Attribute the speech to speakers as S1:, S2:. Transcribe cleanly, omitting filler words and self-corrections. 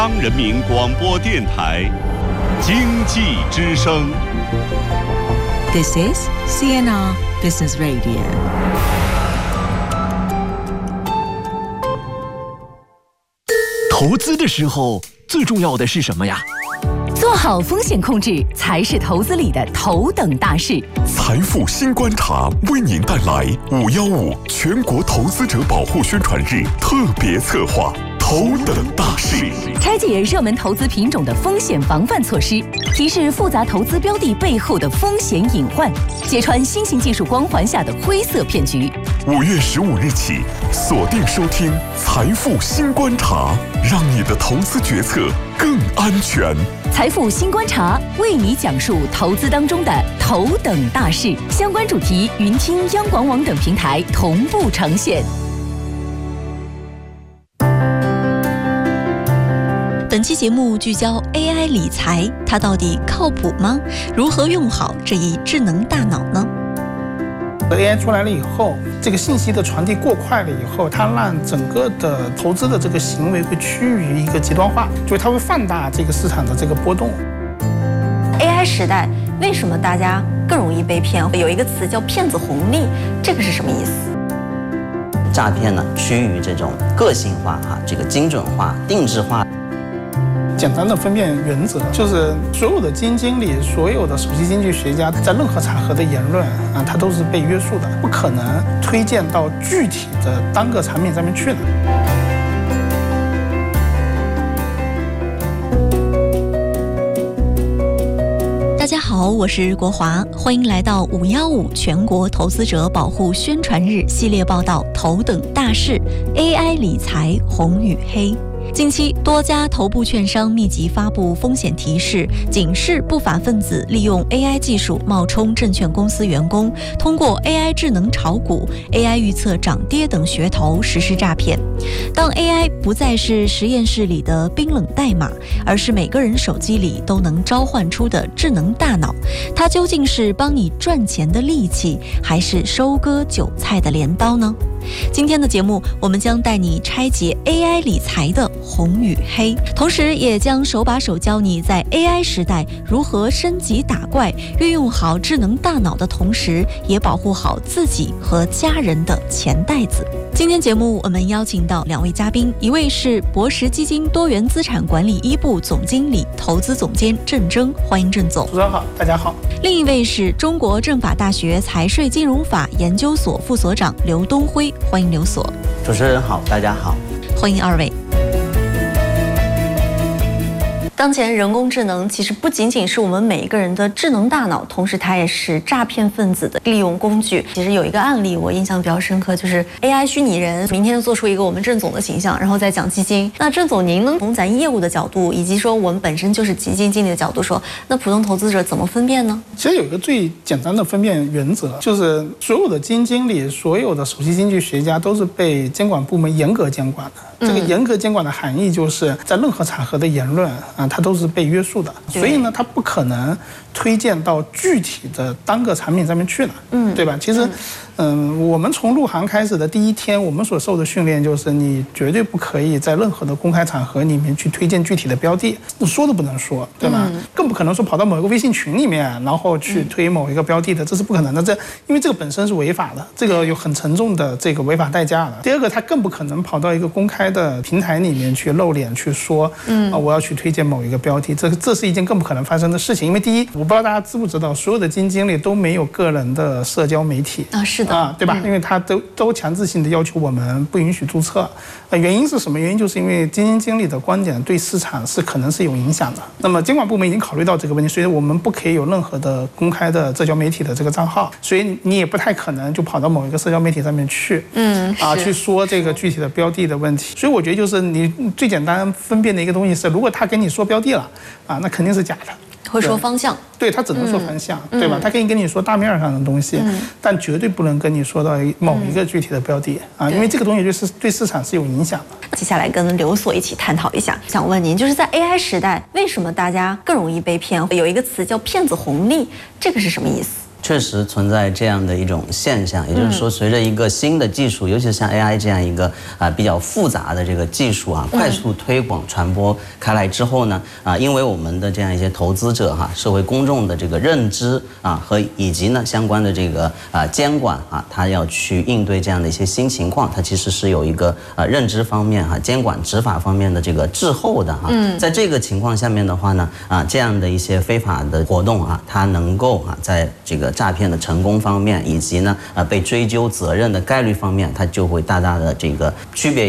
S1: 中央人民广播电台经济之声。
S2: This is CNR Business Radio。
S3: 投资的时候，最重要的是什么呀？
S2: 做好风险控制才是投资里的头等大事。
S4: 财富新观察为您带来515全国投资者保护宣传日特别策划头等大事，
S2: 拆解热门投资品种的风险防范措施，提示复杂投资标的背后的风险隐患，揭穿新型技术光环下的灰色骗局。
S4: 5月15日起，锁定收听财富新观察，让你的投资决策更安全。
S2: 财富新观察为你讲述投资当中的头等大事，相关主题云听央广网等平台同步呈现。
S5: 本期节目聚焦 AI 理财，它到底靠谱吗？如何用好这一智能大脑呢？
S6: AI 出来了以后，这个信息的传递过快了以后，它让整个的投资的这个行为会趋于一个极端化，就是它会放大这个市场的这个波动。
S7: AI 时代，为什么大家更容易被骗？有一个词叫骗子红利，这个是什么意思？
S8: 诈骗呢，趋于这种个性化这个精准化、定制化。
S6: 简单的分辨原则就是所有的基金经理、所有的首席经济学家在任何场合的言论它都是被约束的，不可能推荐到具体的单个产品上面去的。
S5: 大家好，我是国华，欢迎来到515全国投资者保护宣传日系列报道头等大事 AI 理财红与黑。 近期，多家头部券商密集发布风险提示，警示不法分子利用 AI 技术冒充证券公司员工，通过 AI 智能炒股、AI 预测涨跌等噱头实施诈骗。当 AI 不再是实验室里的冰冷代码，而是每个人手机里都能召唤出的智能大脑，它究竟是帮你赚钱的利器，还是收割韭菜的镰刀呢？ 今天的节目，我们将带你拆解 AI 理财的红与黑，同时也将手把手教你在 AI 时代如何升级打怪，运用好智能大脑的同时，也保护好自己和家人的钱袋子。今天节目我们邀请到2位嘉宾，一位是博时基金多元资产管理1部总经理、投资总监郑铮，欢迎郑总。
S6: 主持人好，大家好。
S5: 另一位是中国政法大学财税金融法研究所副所长刘东辉。 欢迎刘所。
S8: 主持人好，大家好，
S5: 欢迎2位。
S7: 当前人工智能其实不仅仅是我们每一个人的智能大脑，同时它也是诈骗分子的利用工具。其实有一个案例我印象比较深刻，就是 AI 虚拟人明天做出一个我们郑总的形象，然后再讲基金。那郑总，您能从咱业务的角度，以及说我们本身就是基金经理的角度说，那普通投资者怎么分辨呢？
S6: 其实有一个最简单的分辨原则，就是所有的基金经理、所有的首席经济学家都是被监管部门严格监管的。这个严格监管的含义就是在任何场合的言论它都是被约束的，所以呢，它不可能推荐到具体的单个产品上面去了，对吧？其实，我们从入行开始的第一天，我们所受的训练就是你绝对不可以在任何的公开场合里面去推荐具体的标的，说都不能说，对吧？更不可能说跑到某一个微信群里面，然后去推某一个标的的，这是不可能的。因为这个本身是违法的，这个有很沉重的这个违法代价的。第二个，他更不可能跑到一个公开的平台里面去露脸去说，我要去推荐某一个标的，这是一件更不可能发生的事情。因为第一，我不知道大家知不知道，所有的基金经理都没有个人的社交媒体
S7: 是的
S6: 对吧？因为他都强制性的要求我们不允许注册。原因是什么？原因就是因为基金经理的观点对市场是可能是有影响的。那么监管部门已经考虑到这个问题，所以我们不可以有任何的公开的社交媒体的这个账号，所以你也不太可能就跑到某一个社交媒体上面去，去说这个具体的标的的问题。所以我觉得就是你最简单分辨的一个东西是，如果他跟你说标的了那肯定是假的。
S7: 会说方向，
S6: 对，他只能说方向，对吧？他可以跟你说大面上的东西，但绝对不能跟你说到某一个具体的标的因为这个东西对市场是有影响的。
S7: 接下来跟刘所一起探讨一下，想问您，就是在 AI 时代，为什么大家更容易被骗？有一个词叫骗子红利，这个是什么意思？
S8: 确实存在这样的一种现象，也就是说，随着一个新的技术，尤其是像 AI 这样一个比较复杂的这个技术快速推广传播开来之后呢，因为我们的这样一些投资者社会公众的这个认知和以及呢相关的这个监管它要去应对这样的一些新情况，它其实是有一个认知方面监管执法方面的这个滞后的在这个情况下面的话呢这样的一些非法的活动它能够在这个诈骗的成功方面，以及呢被追究责任的概率方面，它就会大大的这个区别